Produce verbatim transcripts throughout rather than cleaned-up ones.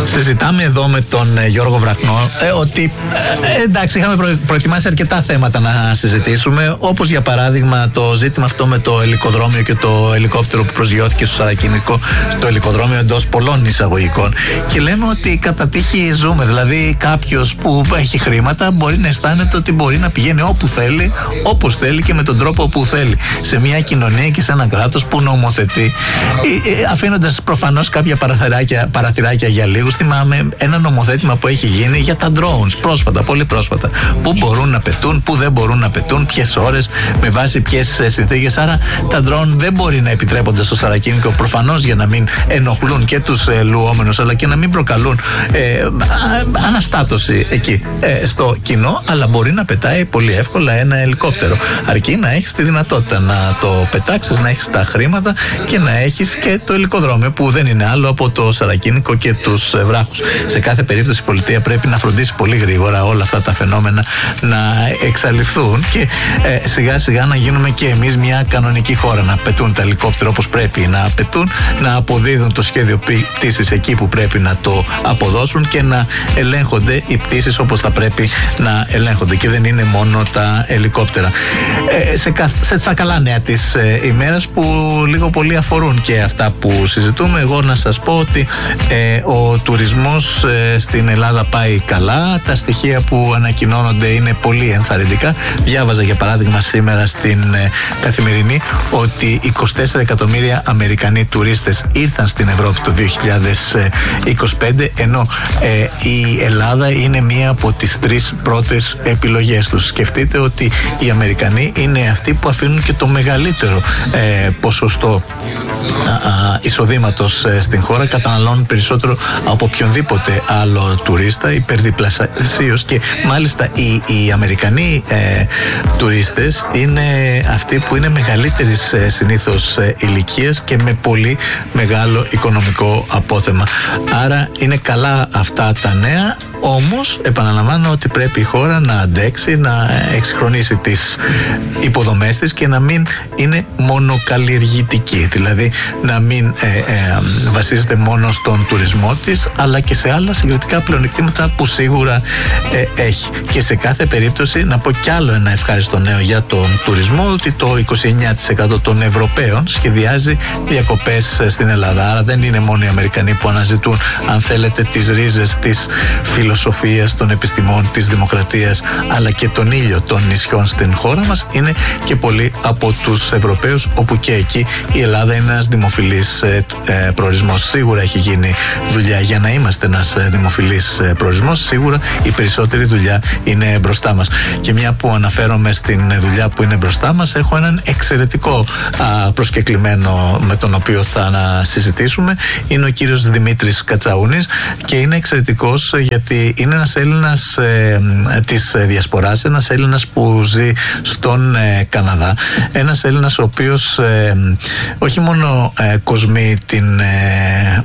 Συζητάμε εδώ με τον Γιώργο Βραχνό ε, ότι ε, εντάξει, είχαμε προ, προετοιμάσει αρκετά θέματα να συζητήσουμε, όπως για παράδειγμα το ζήτημα αυτό με το ελικοδρόμιο και το ελικόπτερο που προσγειώθηκε στο Σαρακινικό, το ελικοδρόμιο εντός πολλών εισαγωγικών, και λέμε ότι κατά τύχη ζούμε, δηλαδή κάποιος που έχει χρήματα μπορεί να αισθάνεται ότι μπορεί να πηγαίνει όπου θέλει, όπως θέλει και με τον τρόπο που θέλει, σε μια κοινωνία και σε ένα κράτος που νομοθετεί, αφήνοντας προφανώς κάποια παραθυράκια, παραθυράκια για λίγους. Θυμάμαι ένα νομοθέτημα που έχει γίνει για τα drones πρόσφατα, πολύ πρόσφατα, που μπορούν να πετούν, που δεν μπορούν να πετούν, ποιες ώρες, με βάση ποιες συνθήκες. Άρα τα drone δεν μπορεί να επιτρέπονται στο Σαρακίνικο, προφανώς για να μην ενοχλούν και τους ε, λουόμενους, αλλά και να μην προκαλούν ε, α, αναστάτωση εκεί ε, στο κοινό, αλλά μπορεί να πετάει πολύ εύκολα ένα ελικόπτερο, αρκεί να έχεις τη δυνατότητα να το πετάξεις, να έχεις τα χρήματα και να έχεις και το ελικοδρόμιο, που δεν είναι άλλο από το Σαρακίνικο και τους ε, βράχους. Σε κάθε περίπτωση η πολιτεία πρέπει να φροντίσει πολύ γρήγορα όλα αυτά τα φαινόμενα να εξαλειφθούν και ε, σιγά σιγά να γίνουμε και εμείς μια κανονική χώρα, να πετούν τα ελικόπτερα όπως πρέπει να πετούν, να αποδίδουν το σχέδιο πτήσης εκεί που πρέπει να το αποδώσουν και να ελέγχονται οι πτήσεις όπως θα πρέπει να ελέγχονται, και δεν είναι μόνο τα ελικόπτερα. Ε, σε, σε, στα καλά νέα της ε, ημέρας, που λίγο πολύ αφορούν και αυτά που συζητούμε, εγώ να σας πω ότι ε, ο τουρισμός ε, στην Ελλάδα πάει καλά. Τα στοιχεία που ανακοινώνονται είναι πολύ ενθαρρυντικά. Διάβαζα για παράδειγμα σήμερα στην ε, Καθημερινή ότι είκοσι τέσσερα εκατομμύρια Αμερικανοί τουρίστες ήρθαν στην Ευρώπη το δύο χιλιάδες είκοσι πέντε, ενώ ε, η Ελλάδα είναι μία από τις τρεις πρώτες επιλογές τους. Σκεφτείτε ότι οι Αμερικανοί είναι αυτοί που αφήνουν και το μεγαλύτερο ε, ποσοστό εισοδήματος ε, στην χώρα, καταναλώνουν περισσότερο από οποιονδήποτε άλλο τουρίστα, υπερδιπλασίως, και μάλιστα οι, οι Αμερικανοί ε, τουρίστες είναι αυτοί που είναι μεγαλύτερης ε, συνήθως ε, ηλικίας και με πολύ μεγάλο οικονομικό απόθεμα. Άρα είναι καλά αυτά τα νέα. Όμως επαναλαμβάνω ότι πρέπει η χώρα να αντέξει, να εξυγχρονίσει τις υποδομές της και να μην είναι μονοκαλλιεργητική, δηλαδή να μην ε, ε, βασίζεται μόνο στον τουρισμό της, αλλά και σε άλλα συγκριτικά πλεονεκτήματα που σίγουρα ε, έχει. Και σε κάθε περίπτωση να πω κι άλλο ένα ευχάριστο νέο για τον τουρισμό, ότι το είκοσι εννέα τοις εκατό των Ευρωπαίων σχεδιάζει διακοπές στην Ελλάδα. Άρα δεν είναι μόνο οι Αμερικανοί που αναζητούν, αν θέλετε, τις ρίζες της φιλοσοφίας, των επιστημών, της δημοκρατίας, αλλά και τον ήλιο των νησιών στην χώρα μας. Είναι και πολλοί από τους Ευρωπαίους, όπου και εκεί η Ελλάδα είναι ένας δημοφιλής ε, ε, προορισμός. Σίγουρα έχει γίνει δουλειά για να είμαστε ένας ε, δημοφιλής ε, προορισμός. Σίγουρα η περισσότερη δουλειά είναι μπροστά μας. Και μια που αναφέρομαι στην δουλειά που είναι μπροστά μας, έχω έναν εξαιρετικό α, προσκεκλημένο με τον οποίο θα να συζητήσουμε. Είναι ο κύριος Δημήτρης Κατσαούνης, και είναι εξαιρετικός γιατί είναι ένας Έλληνας ε, της διασποράς, ένας Έλληνας που ζει στον ε, Καναδά, ένας Έλληνας ο οποίος ε, όχι μόνο ε, κοσμεί την, ε,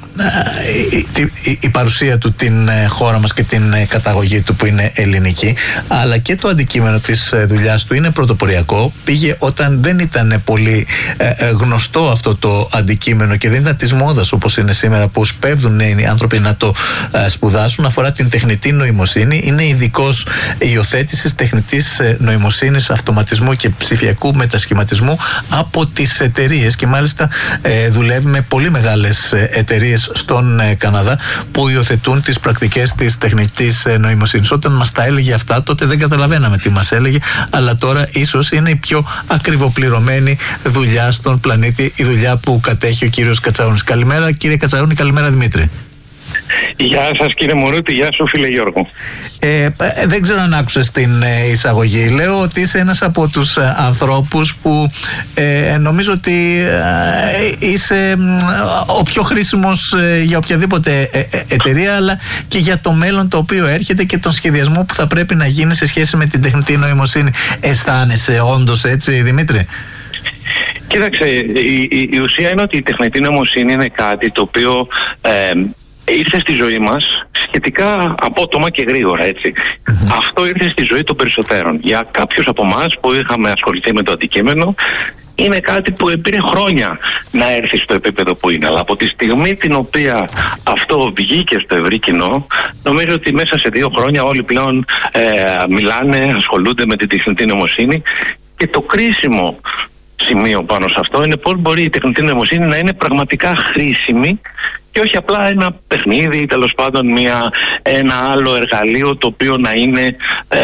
ε, η, η, η παρουσία του, την ε, χώρα μας και την ε, καταγωγή του που είναι ελληνική, αλλά και το αντικείμενο της ε, δουλειάς του είναι πρωτοποριακό. Πήγε όταν δεν ήταν πολύ ε, ε, γνωστό αυτό το αντικείμενο και δεν ήταν της μόδας όπως είναι σήμερα, που σπέβδουν οι άνθρωποι να το ε, σπουδάσουν. Αφορά την τεχνητή νοημοσύνη. Είναι ειδικός υιοθέτησης τεχνητής νοημοσύνης, αυτοματισμού και ψηφιακού μετασχηματισμού από τις εταιρείες, και μάλιστα ε, δουλεύει με πολύ μεγάλες εταιρείες στον ε, Καναδά που υιοθετούν τις πρακτικές της τεχνητής ε, νοημοσύνης. Όταν μας τα έλεγε αυτά, τότε δεν καταλαβαίναμε τι μας έλεγε, αλλά τώρα ίσως είναι η πιο ακριβοπληρωμένη δουλειά στον πλανήτη, η δουλειά που κατέχει ο κύριος Κατσαούνης. Καλημέρα κύριε Κατσαούνη. Καλημέρα Δημήτρη. Γεια σας κύριε Μωρούτη, γεια σου φίλε Γιώργο. Ε, δεν ξέρω αν άκουσες την ε, εισαγωγή. Λέω ότι είσαι ένας από τους ε, ανθρώπους που ε, νομίζω ότι ε, είσαι ε, ο πιο χρήσιμος ε, για οποιαδήποτε ε, ε, εταιρεία, αλλά και για το μέλλον το οποίο έρχεται και τον σχεδιασμό που θα πρέπει να γίνει σε σχέση με την τεχνητή νοημοσύνη. Αισθάνεσαι όντως έτσι, Δημήτρη? Κοίταξε, η, η, η ουσία είναι ότι η τεχνητή νοημοσύνη είναι κάτι το οποίο ε, ήρθε στη ζωή μας σχετικά απότομα και γρήγορα, έτσι. Mm-hmm. Αυτό ήρθε στη ζωή των περισσότερων. Για κάποιους από εμάς που είχαμε ασχοληθεί με το αντικείμενο, είναι κάτι που πήρε χρόνια να έρθει στο επίπεδο που είναι. Αλλά από τη στιγμή την οποία αυτό βγήκε στο ευρύ κοινό, νομίζω ότι μέσα σε δύο χρόνια όλοι πλέον ε, μιλάνε, ασχολούνται με την τεχνητή νοημοσύνη. Και το κρίσιμο σημείο πάνω σε αυτό είναι πώς μπορεί η τεχνητή νοημοσύνη να είναι πραγματικά χρήσιμη και όχι απλά ένα παιχνίδι ή τέλος πάντων μια, ένα άλλο εργαλείο το οποίο να είναι ε,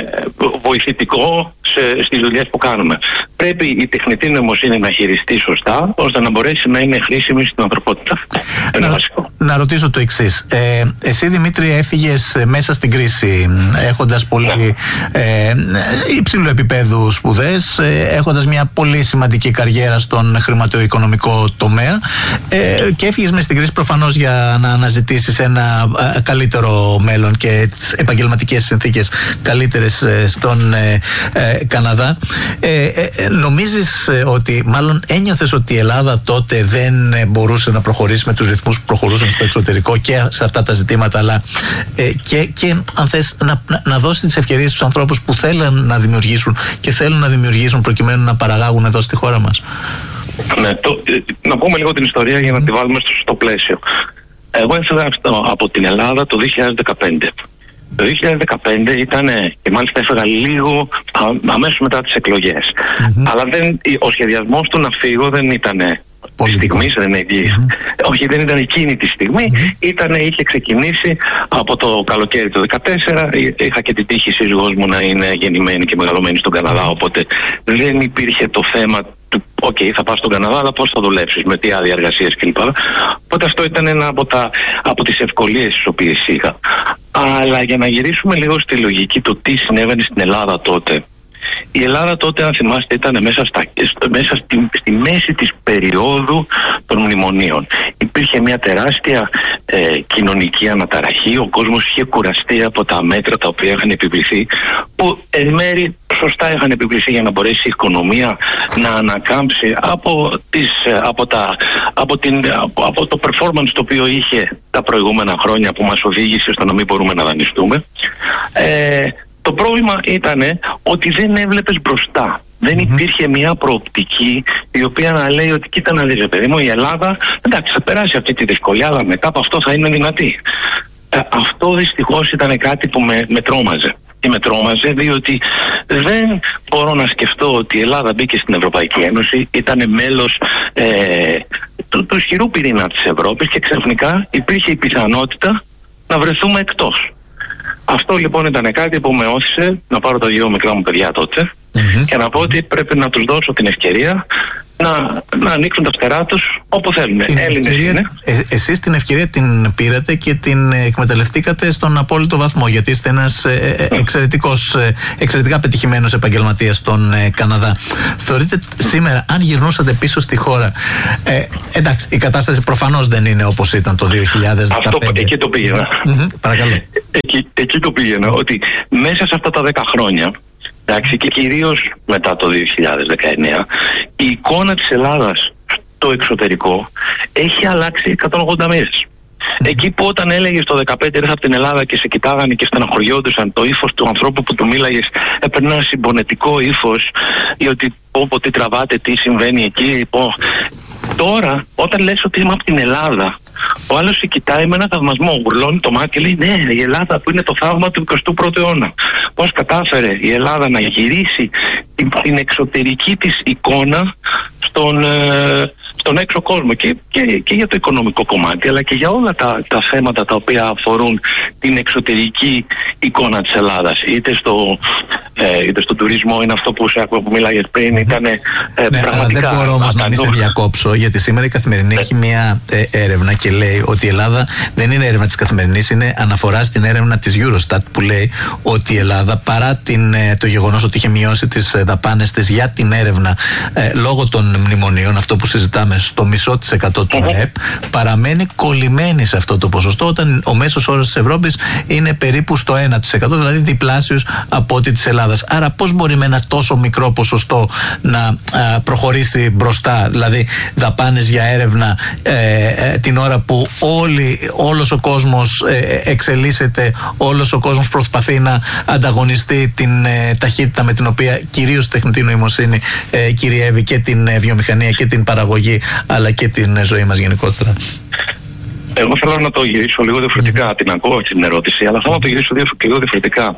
βοηθητικό σε, στις δουλειές που κάνουμε. Πρέπει η τεχνητή νοημοσύνη να χειριστεί σωστά ώστε να μπορέσει να είναι χρήσιμη στην ανθρωπότητα. Είναι να, βασικό. Να ρωτήσω το εξής. Ε, εσύ Δημήτρη έφυγες μέσα στην κρίση έχοντας πολύ ε, υψηλού επίπεδου σπουδές, ε, έχοντας μια πολύ σημαντική καριέρα στον χρηματοοικονομικό τομέα ε, και έφυγες μέσα στην κρίση προφανώς για να αναζητήσεις ένα ε, καλύτερο μέλλον και επαγγελματικές συνθήκες καλύτερες ε, στον ε, ε, Καναδά. Ε, ε, νομίζεις ε, ότι μάλλον ένιωθες ότι η Ελλάδα τότε δεν ε, μπορούσε να προχωρήσει με τους ρυθμούς που προχωρούσαν στο εξωτερικό και σε αυτά τα ζητήματα, αλλά ε, και, και αν θες να, να, να δώσει τις ευκαιρίες στους ανθρώπους που θέλουν να δημιουργήσουν και θέλουν να δημιουργήσουν προκειμένου να παραγάγουν εδώ στη χώρα μας? Ναι, το, να πούμε λίγο την ιστορία για να τη βάλουμε στο, στο πλαίσιο. Εγώ έφυγα από την Ελλάδα το δύο χιλιάδες δεκαπέντε. Το δύο χιλιάδες δεκαπέντε ήταν, και μάλιστα έφυγα λίγο αμέσως μετά τις εκλογές. Mm-hmm. Αλλά δεν, ο σχεδιασμός του να φύγω δεν ήταν τη στιγμή, δεν είναι mm-hmm. όχι, δεν ήταν εκείνη τη στιγμή. Mm-hmm. Ήτανε, είχε ξεκινήσει από το καλοκαίρι του δύο χιλιάδες δεκατέσσερα. Είχα και την τύχη η σύζυγός μου να είναι γεννημένη και μεγαλωμένη στον Καναδά. Οπότε δεν υπήρχε το θέμα του «ΟΚ, okay, θα πας στον Καναδά, αλλά πώς θα δουλέψεις, με τι άδεια εργασίας κλπ». Οπότε αυτό ήταν ένα από, τα, από τις ευκολίες τις οποίες είχα. Αλλά για να γυρίσουμε λίγο στη λογική του τι συνέβαινε στην Ελλάδα τότε. Η Ελλάδα τότε, αν θυμάστε, ήταν μέσα, στα, μέσα στη, στη μέση της περίοδου των μνημονίων. Υπήρχε μια τεράστια ε, κοινωνική αναταραχή. Ο κόσμος είχε κουραστεί από τα μέτρα τα οποία είχαν επιβληθεί, που εν μέρει σωστά είχαν επιβληθεί για να μπορέσει η οικονομία να ανακάμψει από, τις, από, τα, από, την, από, από το performance το οποίο είχε τα προηγούμενα χρόνια, που μας οδήγησε στο να μην μπορούμε να δανειστούμε. Ε, Το πρόβλημα ήταν ότι δεν έβλεπες μπροστά. Δεν υπήρχε μια προοπτική η οποία να λέει ότι κοίτα να δεις, παιδί μου, η Ελλάδα εντάξει θα περάσει αυτή τη δυσκολία, αλλά μετά από αυτό θα είναι δυνατή. Ε, αυτό δυστυχώς ήταν κάτι που με, με τρόμαζε. Και με τρόμαζε διότι δεν μπορώ να σκεφτώ ότι η Ελλάδα μπήκε στην Ευρωπαϊκή Ένωση, ήταν μέλος ε, του, του ισχυρού πυρήνα της Ευρώπης και ξαφνικά υπήρχε η πιθανότητα να βρεθούμε εκτός. Αυτό λοιπόν ήταν κάτι που με όθησε να πάρω τα δύο μικρά μου παιδιά τότε mm-hmm. και να πω ότι πρέπει να τους δώσω την ευκαιρία να, να ανοίξουν τα φτερά τους όπου θέλουν. Έλληνες είναι. Ε, εσείς την ευκαιρία την πήρατε και την εκμεταλλευτήκατε στον απόλυτο βαθμό, γιατί είστε ένας ε, εξαιρετικός, ε, εξαιρετικά πετυχημένος επαγγελματίας στον ε, Καναδά. Θεωρείτε σήμερα, αν γυρνούσατε πίσω στη χώρα, ε, εντάξει, η κατάσταση προφανώς δεν είναι όπως ήταν το δύο χιλιάδες δεκαπέντε. Αυτό, εκεί το πήγαινα. Mm-hmm, παρακαλώ. Εκεί, εκεί το πήγαινα, ότι μέσα σε αυτά τα δέκα χρόνια, εντάξει, και κυρίως μετά το δύο χιλιάδες δεκαεννέα, η εικόνα της Ελλάδας στο εξωτερικό έχει αλλάξει εκατόν ογδόντα μοίρες. Εκεί που όταν έλεγες το δεκαπέντε ήρθα από την Ελλάδα και σε κοιτάγανε και στεναχωριόντουσαν, το ύφος του ανθρώπου που του μίλαγες έπαιρνε ένα συμπονετικό ύφος, ή ότι πω πω τι τραβάτε, τι συμβαίνει εκεί, πω. Τώρα, όταν λες ότι είμαι από την Ελλάδα, ο άλλος σε κοιτάει με ένα θαυμασμό, γουρλώνει το μάτι και λέει ναι, η Ελλάδα που είναι το θαύμα του εικοστού πρώτου αιώνα. Πώς κατάφερε η Ελλάδα να γυρίσει την, την εξωτερική της εικόνα στον, ε, στον έξω κόσμο και, και, και για το οικονομικό κομμάτι, αλλά και για όλα τα, τα θέματα τα οποία αφορούν την εξωτερική εικόνα της Ελλάδας. Είτε στο, ε, είτε στον τουρισμό, είναι αυτό που, σε, που μιλάγες πριν, ήταν ε, ναι, πραγματικά... Δεν μπορώ όμως να μην σε διακόψω, γιατί σήμερα η Καθημερινή ναι. έχει μια ε, έρευνα και λέει ότι η Ελλάδα δεν είναι έρευνα της Καθημερινής, είναι αναφορά στην έρευνα της Eurostat που λέει ότι η Ελλάδα, παρά την, ε, το γεγονός ότι είχε μειώσει τις ε, δαπάνες της για την έρευνα ε, λόγω των μνημονίων, αυτό που συζητάμε, στο μισό της εκατό του ΑΕΠ, παραμένει κολλημένη σε αυτό το ποσοστό, όταν ο μέσος όρος της Ευρώπης είναι περίπου στο ένα τοις εκατό, δηλαδή διπλάσιος από ό,τι της Ελλάδας. Άρα πώς μπορεί με ένα τόσο μικρό ποσοστό να α, προχωρήσει μπροστά, δηλαδή δαπάνες για έρευνα ε, ε, την ώρα που όλοι, όλος ο κόσμος ε, εξελίσσεται, όλος ο κόσμος προσπαθεί να ανταγωνιστεί την ε, ταχύτητα με την οποία κυρίως κυρίως η τεχνητή νοημοσύνη ε, κυριεύει και την ε, βιομηχανία και την παραγωγή, αλλά και την ε, ζωή μας γενικότερα. Εγώ θέλω να το γυρίσω λίγο διαφορετικά. Mm. Την ακούω την ερώτηση, αλλά θέλω να το γυρίσω λίγο διαφορετικά.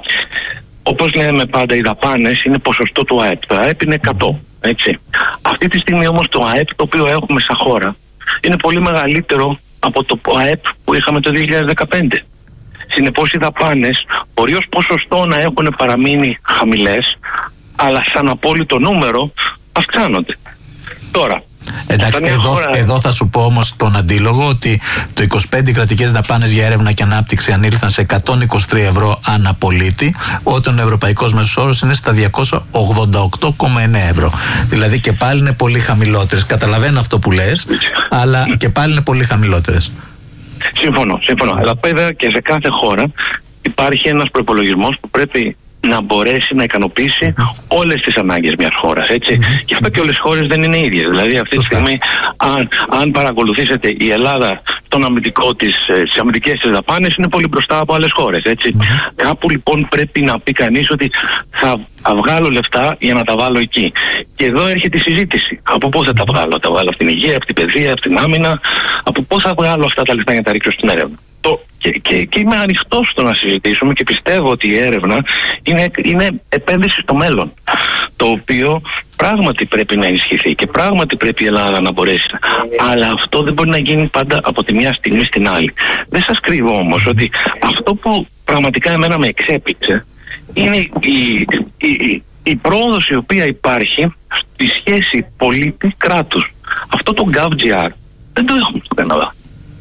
Όπως λέμε πάντα, οι δαπάνες είναι ποσοστό του ΑΕΠ. Το ΑΕΠ είναι εκατό. Έτσι. Αυτή τη στιγμή όμως το ΑΕΠ το οποίο έχουμε σαν χώρα είναι πολύ μεγαλύτερο από το ΑΕΠ που είχαμε το δύο χιλιάδες δεκαπέντε. Συνεπώς οι δαπάνες μπορεί ως ποσοστό να έχουν παραμείνει χαμηλές, αλλά σαν απόλυτο νούμερο αυξάνονται. Τώρα, εντάξει, εδώ, χώρα... εδώ θα σου πω όμως τον αντίλογο ότι το είκοσι πέντε κρατικές δαπάνες για έρευνα και ανάπτυξη ανήλθαν σε εκατόν είκοσι τρία ευρώ ανά πολίτη, όταν ο ευρωπαϊκός μέσος όρος είναι στα διακόσια ογδόντα οκτώ κόμμα εννέα ευρώ. Δηλαδή και πάλι είναι πολύ χαμηλότερες. Καταλαβαίνω αυτό που λες, αλλά και πάλι είναι πολύ χαμηλότερες. Σύμφωνο, σύμφωνο. Αλλά βέβαια και σε κάθε χώρα υπάρχει ένας προϋπολογισμός που πρέπει να μπορέσει να ικανοποιήσει όλες τις ανάγκες μιας χώρας, έτσι. Mm-hmm. Γι' αυτό και όλες οι χώρες δεν είναι ίδιες. Δηλαδή αυτή τη στιγμή, αν, αν παρακολουθήσετε, η Ελλάδα στον αμυντικό της, στις αμυντικές της δαπάνες είναι πολύ μπροστά από άλλες χώρες, έτσι. Mm-hmm. Κάπου λοιπόν πρέπει να πει κανείς ότι θα, θα βγάλω λεφτά για να τα βάλω εκεί. Και εδώ έρχεται η συζήτηση. Από πού θα τα βγάλω? Θα τα βγάλω από την υγεία, από την παιδεία, από την άμυνα? Από πού θα βγάλω αυτά τα λεφτά για να τα ρίξω στην έρευνα? Το, και, και, και είμαι ανοιχτός στο να συζητήσουμε και πιστεύω ότι η έρευνα είναι, είναι επένδυση στο μέλλον, το οποίο πράγματι πρέπει να ενισχυθεί και πράγματι πρέπει η Ελλάδα να μπορέσει. Αλλά αυτό δεν μπορεί να γίνει πάντα από τη μια στιγμή στην άλλη. Δεν σας κρύβω όμως ότι αυτό που πραγματικά εμένα με εξέπηξε είναι η, η, η, η πρόοδος η οποία υπάρχει στη σχέση πολίτη-κράτους. Αυτό το GovGR δεν το έχουμε στο Καναδά.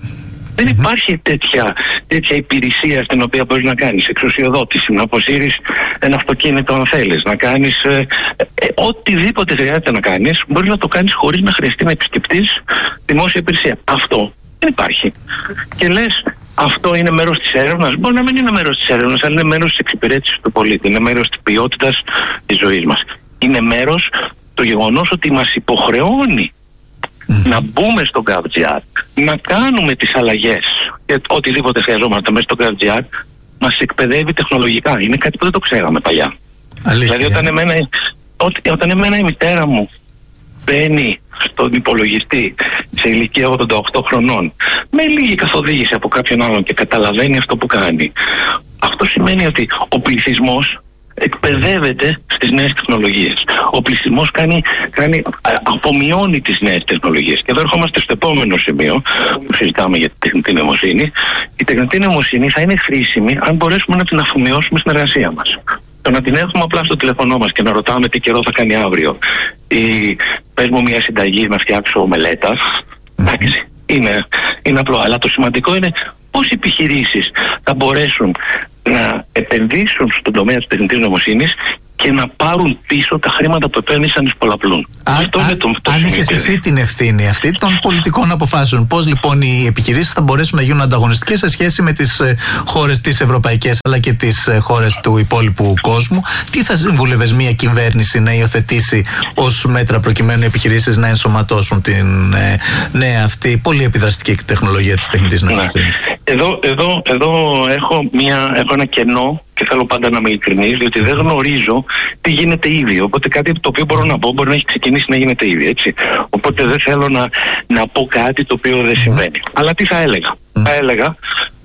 Δεν υπάρχει τέτοια, τέτοια υπηρεσία στην οποία μπορείς να κάνεις εξουσιοδότηση, να αποσύρεις ένα αυτοκίνητο αν θέλεις, να κάνεις ε, ε, οτιδήποτε χρειάζεται να κάνεις, μπορείς να το κάνεις χωρίς να χρειαστεί να επισκεφτείς δημόσια υπηρεσία. Αυτό δεν υπάρχει. Και λες, αυτό είναι μέρος της έρευνας? Μπορεί να μην είναι μέρος της έρευνας, αλλά είναι μέρος της εξυπηρέτησης του πολίτη, είναι μέρος της ποιότητας της ζωής μας. Είναι μέρος το γεγονός ότι μας υποχρεώνει Mm. να μπούμε στο GovGR, να κάνουμε τις αλλαγές και οτιδήποτε χρειαζόμαστε μέσα στο GovGR, μας εκπαιδεύει τεχνολογικά. Είναι κάτι που δεν το ξέραμε παλιά. Αλήθεια. Δηλαδή όταν εμένα, όταν εμένα η μητέρα μου μπαίνει στον υπολογιστή σε ηλικία ογδόντα οκτώ χρονών με λίγη καθοδήγηση από κάποιον άλλον και καταλαβαίνει αυτό που κάνει, αυτό σημαίνει ότι ο πληθυσμός εκπαιδεύεται στις νέες τεχνολογίες. Ο πληθυσμός κάνει, κάνει, απομειώνει τις νέες τεχνολογίες. Και εδώ ερχόμαστε στο επόμενο σημείο που συζητάμε για τη τεχνητή νοημοσύνη. Η τεχνητή νοημοσύνη θα είναι χρήσιμη αν μπορέσουμε να την αφομοιώσουμε στην εργασία μας. Το να την έχουμε απλά στο τηλέφωνό μας και να ρωτάμε τι καιρό θα κάνει αύριο, ή πες μου μια συνταγή να φτιάξω μελέτα, εντάξει, είναι, είναι απλό. Αλλά το σημαντικό είναι πώς οι επιχειρήσεις θα μπορέσουν να επενδύσουν στον τομέα της τεχνητής νοημοσύνης και να πάρουν πίσω τα χρήματα που επένδυσαν εις πολλαπλούν. Αυτό είναι το, το αν είχες εσύ την ευθύνη αυτή των πολιτικών αποφάσεων, πώς λοιπόν οι επιχειρήσεις θα μπορέσουν να γίνουν ανταγωνιστικές σε σχέση με τις ε, χώρες τις ευρωπαϊκές αλλά και τις ε, χώρες του υπόλοιπου κόσμου, τι θα συμβούλευες μια κυβέρνηση να υιοθετήσει ως μέτρα προκειμένου οι επιχειρήσεις να ενσωματώσουν την ε, νέα αυτή πολύ επιδραστική τεχνολογία της τεχνητής νοημοσύνης? Ναι. Εδώ, εδώ, εδώ έχω, μια, έχω ένα κενό και θέλω πάντα να είμαι ειλικρινής, διότι δεν γνωρίζω τι γίνεται ήδη. Οπότε κάτι το οποίο μπορώ να πω μπορεί να έχει ξεκινήσει να γίνεται ήδη, έτσι. Οπότε δεν θέλω να, να πω κάτι το οποίο δεν συμβαίνει. Mm. Αλλά τι θα έλεγα? Mm. Θα έλεγα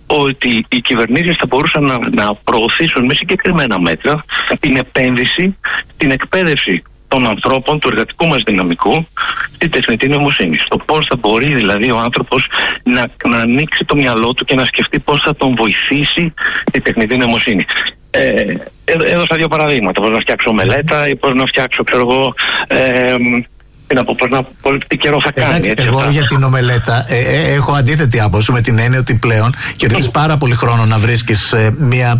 ότι οι κυβερνήσεις θα μπορούσαν να, να προωθήσουν με συγκεκριμένα μέτρα την επένδυση, την εκπαίδευση των ανθρώπων, του εργατικού μας δυναμικού, στη τεχνητή νοημοσύνη. Στο πώς θα μπορεί δηλαδή ο άνθρωπος να, να ανοίξει το μυαλό του και να σκεφτεί πώς θα τον βοηθήσει η τεχνητή νοημοσύνη. Ε, έδωσα δύο παραδείγματα. Πώς να φτιάξω μελέτα ή πώς να φτιάξω, ξέρω εγώ, ε, να πω, πώς να πω, τι καιρό θα κάνει. Εντάξει, έτσι, εγώ αυτά. Για την ομελέτα ε, ε, έχω αντίθετη άποψη, με την έννοια ότι πλέον κερδίζεις πάρα πολύ χρόνο να βρίσκεις ε, μια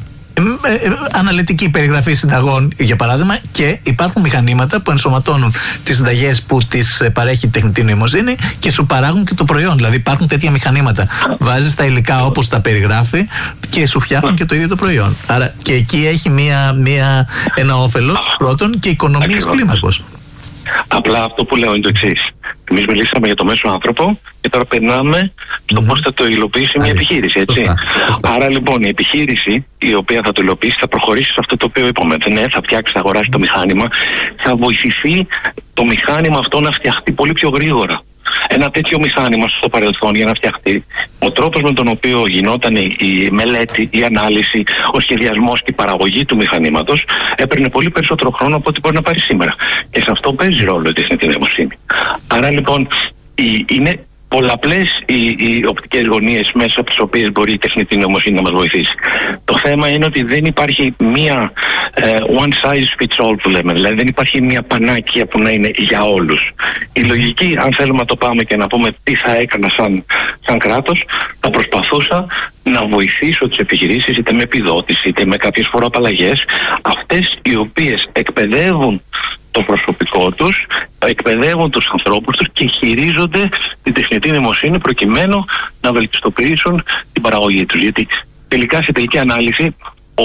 Ε, ε, αναλυτική περιγραφή συνταγών, για παράδειγμα, και υπάρχουν μηχανήματα που ενσωματώνουν τις συνταγές που τις παρέχει η τεχνητή νοημοσύνη και σου παράγουν και το προϊόν. Δηλαδή υπάρχουν τέτοια μηχανήματα. Βάζεις τα υλικά όπως τα περιγράφει και σου φτιάχνουν και το ίδιο το προϊόν. Άρα και εκεί έχει μία, μία, ένα όφελος πρώτον και οικονομίες κλίμακος. Απλά αυτό που λέω είναι το εξής. Εμείς μιλήσαμε για το μέσο άνθρωπο και τώρα περνάμε στο mm-hmm. πώς θα το υλοποιήσει μια επιχείρηση, έτσι. Σωστά, σωστά. Άρα λοιπόν η επιχείρηση η οποία θα το υλοποιήσει θα προχωρήσει σε αυτό το οποίο είπαμε. Ναι, θα φτιάξει, θα αγοράσει το μηχάνημα, θα βοηθηθεί το μηχάνημα αυτό να φτιαχτεί πολύ πιο γρήγορα. Ένα τέτοιο μηχάνημα στο παρελθόν για να φτιαχτεί, ο τρόπος με τον οποίο γινόταν η μελέτη, η ανάλυση, ο σχεδιασμός και η παραγωγή του μηχανήματος έπαιρνε πολύ περισσότερο χρόνο από ό,τι μπορεί να πάρει σήμερα. Και σε αυτό παίζει ρόλο η τεχνητή νοημοσύνη. Άρα λοιπόν η, είναι πολλαπλές οι, οι οπτικές γωνίες μέσα από τις οποίες μπορεί η τεχνητή νοημοσύνη να μας βοηθήσει. Το θέμα είναι ότι δεν υπάρχει μία ε, one size fits all που λέμε, δηλαδή δεν υπάρχει μία πανάκια που να είναι για όλους. Η λογική, αν θέλουμε να το πάμε και να πούμε τι θα έκανα σαν, σαν κράτος, θα προσπαθούσα να βοηθήσω τις επιχειρήσεις είτε με επιδότηση είτε με κάποιες φοροαπαλλαγές, αυτές οι οποίες εκπαιδεύουν το προσωπικό τους, εκπαιδεύουν τους ανθρώπους τους και χειρίζονται την τεχνητή νοημοσύνη προκειμένου να βελτιστοποιήσουν την παραγωγή τους. Γιατί τελικά σε τελική ανάλυση ο,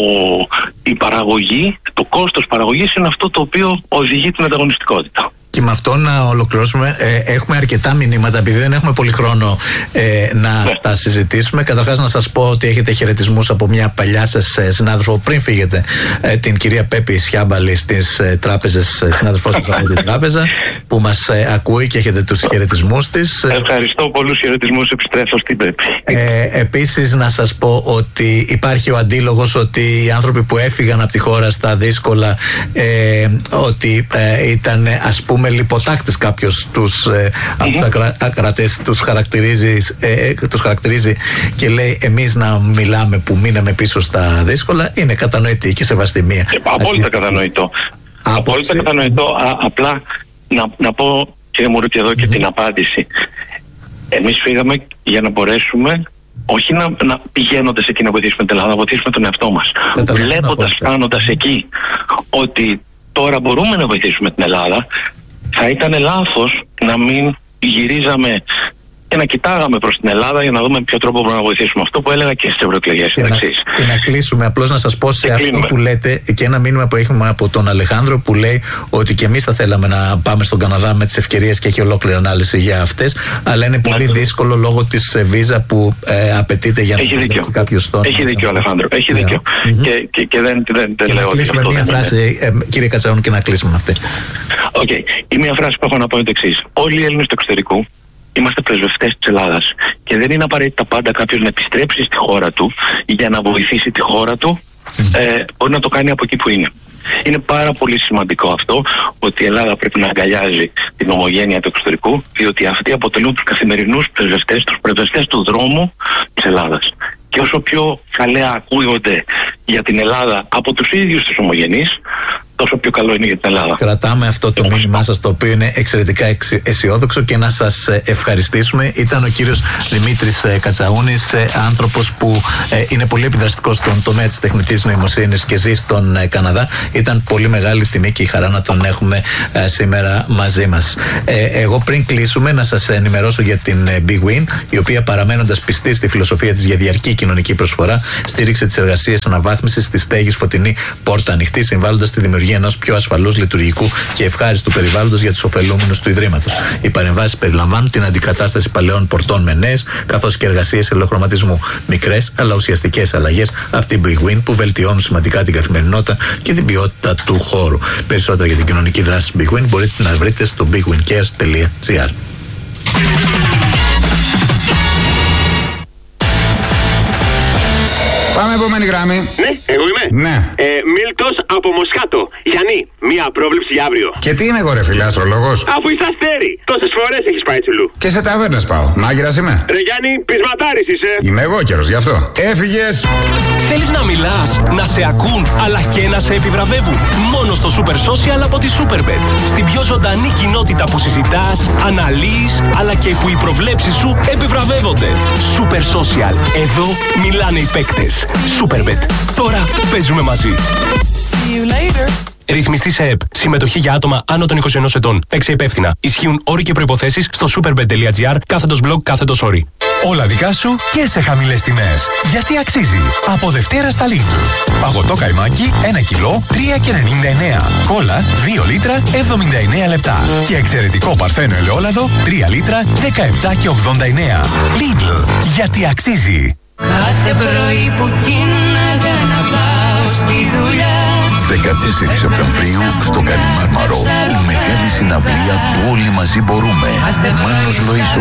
η παραγωγή, το κόστος παραγωγής είναι αυτό το οποίο οδηγεί την ανταγωνιστικότητα. Και με αυτό να ολοκληρώσουμε. Ε, έχουμε αρκετά μηνύματα, επειδή δεν έχουμε πολύ χρόνο ε, να ναι. τα συζητήσουμε. Καταρχάς, να σας πω ότι έχετε χαιρετισμούς από μια παλιά σας ε, συνάδελφο πριν φύγετε, ε, την κυρία Πέπη Σιάμπαλη στις ε, τράπεζες, ε, συνάδελφός σας από την τράπεζα, που μας ε, ακούει και έχετε τους χαιρετισμούς της. Ευχαριστώ, πολλούς χαιρετισμούς. Επιστρέφω στην Πέπη. Ε, επίσης, να σας πω ότι υπάρχει ο αντίλογος ότι οι άνθρωποι που έφυγαν από τη χώρα στα δύσκολα, ε, ότι ε, ήταν, ας πούμε, με λιποτάκτες κάποιος τους, ε, mm-hmm. τους ακρα, ακρατές τους χαρακτηρίζει, ε, τους χαρακτηρίζει και λέει εμείς να μιλάμε που μείναμε πίσω στα δύσκολα, είναι κατανοητή και σεβαστή μία. Ε, απόλυτα κατανοητό. Άποψη. Απόλυτα κατανοητό. Α, απλά να, να πω, κύριε Μουρούτη, εδώ και mm-hmm. την απάντηση. Εμείς φύγαμε για να μπορέσουμε όχι να, να πηγαίνοντας εκεί να βοηθήσουμε την Ελλάδα, να βοηθήσουμε τον εαυτό μας. Βλέποντας, φτάνοντας εκεί ότι τώρα μπορούμε να βοηθήσουμε την Ελλάδα, θα ήταν λάθος να μην γυρίζαμε και να κοιτάγαμε προς την Ελλάδα για να δούμε με ποιο τρόπο μπορούμε να βοηθήσουμε. Αυτό που έλεγα και στις ευρωεκλογές. Και, και να κλείσουμε, απλώς να σας πω σε και αυτό κλείνουμε. Που λέτε και ένα μήνυμα που έχουμε από τον Αλεχάνδρο που λέει ότι και εμείς θα θέλαμε να πάμε στον Καναδά με τις ευκαιρίες και έχει ολόκληρη ανάλυση για αυτές, αλλά είναι πολύ ναι. δύσκολο λόγω της βίζα που ε, απαιτείται για έχει να δίκιο. κάποιος στόχο. Έχει δίκιο, Αλεχάνδρο. Έχει δίκιο. Mm-hmm. Και, και, και δεν, δεν, δεν και λέω να κλείσουμε μία φράση, ε, κύριε Κατσαούνη, και να κλείσουμε αυτή. Οκ. Okay. Η μία φράση που έχω να πω είναι το εξής. Όλοι οι Έλληνες του εξωτερικού είμαστε πρεσβευτές της Ελλάδας και δεν είναι απαραίτητα πάντα κάποιος να επιστρέψει στη χώρα του για να βοηθήσει τη χώρα του, ε, μπορεί να το κάνει από εκεί που είναι. Είναι πάρα πολύ σημαντικό αυτό, ότι η Ελλάδα πρέπει να αγκαλιάζει την ομογένεια του εξωτερικού, διότι αυτοί αποτελούν τους καθημερινούς πρεσβευτές, τους πρεσβευτές του δρόμου της Ελλάδας. Και όσο πιο καλέα ακούγονται για την Ελλάδα από τους ίδιους τους ομογενείς, τόσο πιο καλό είναι για την Ελλάδα. Κρατάμε αυτό το μήνυμά σας, το οποίο είναι εξαιρετικά αισιόδοξο, και να σας ευχαριστήσουμε. Ήταν ο κύριος Δημήτρης Κατσαούνης, άνθρωπος που είναι πολύ επιδραστικός στον τομέα της τεχνητής νοημοσύνης και ζει στον Καναδά. Ήταν πολύ μεγάλη τιμή και η χαρά να τον έχουμε σήμερα μαζί μας. Εγώ πριν κλείσουμε να σας ενημερώσω για την Big Win, η οποία, παραμένοντας πιστή στη φιλοσοφία της για διαρκή κοινωνική προσφορά, στήριξε τις εργασίες αναβάθμισης της στέγης Φωτεινή Πόρτα Ανοιχτή, συμβάλλοντας στη δημιουργία ενός πιο ασφαλούς, λειτουργικού και ευχάριστου περιβάλλοντος για τους ωφελούμενους του Ιδρύματος. Οι παρεμβάσεις περιλαμβάνουν την αντικατάσταση παλαιών πορτών με νέες, καθώς και εργασίες ελαιοχρωματισμού. Μικρές αλλά ουσιαστικές αλλαγές από την Big Win που βελτιώνουν σημαντικά την καθημερινότητα και την ποιότητα του χώρου. Περισσότερα για την κοινωνική δράση της Big Win μπορείτε να βρείτε στο big win cares τελεία gr. Πάμε επόμενη γραμμή. Ναι, εγώ είμαι. Ναι. Ε, Μίλτος από Μοσχάτο. Γιάννη, μία πρόβλεψη για αύριο. Και τι είμαι εγώ, ρε φίλε, αστρολόγος? Αφού είσαι αστέρι. Τόσες φορές έχεις πάει τσουλού. Και σε ταβέρνες πάω. Μάγειρας είμαι. Ρε Γιάννη, πεισματάρης είσαι. Είμαι εγώ καιρός, γι' αυτό. Έφυγες. Θέλεις να μιλάς, να σε ακούν, αλλά και να σε επιβραβεύουν? Μόνο στο Super Social από τη Superbet. Στην πιο ζωντανή κοινότητα που συζητάς, αναλύεις, αλλά και που οι προβλέψεις σου επιβραβεύονται. Super Social. Εδώ μιλάνε οι παίκτες. Superbet. Τώρα παίζουμε μαζί. Ρυθμιστή σε ΕΠ. Συμμετοχή για άτομα άνω των είκοσι ενός ετών. Παίξε υπεύθυνα. Ισχύουν όροι και προϋποθέσεις στο superbet τελεία gr κάθετος blog κάθετος όροι. Όλα δικά σου και σε χαμηλές τιμές. Γιατί αξίζει. Από Δευτέρα στα Lidl. Παγωτό καϊμάκι ένα κιλό τρία και ενενήντα εννέα. Κόλλα δύο λίτρα εβδομήντα εννέα λεπτά. Και εξαιρετικό παρθένο ελαιόλαδο τρία λίτρα δεκαεπτά και ογδόντα εννέα. Lidl. Γιατί αξίζει. Κάθε πρωί που κίναγα να πάω στη δουλειά. δεκατέσσερις Σεπτεμβρίου στο Καλιμάρμαρο. Η μεγάλη συναυλία του Όλοι Μαζί Μπορούμε. Μάνος Λοΐζο,